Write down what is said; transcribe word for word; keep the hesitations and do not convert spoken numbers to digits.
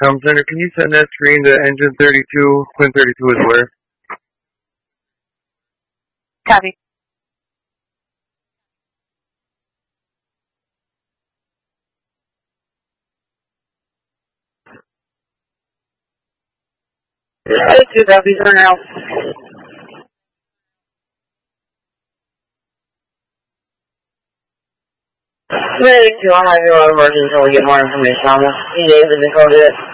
Com Center, can you send that screen to engine thirty-two? Quinn thirty-two is where? Copy. Two copies are now. Ready to, I'll have you on emergency until we get more information on this. You need to code it.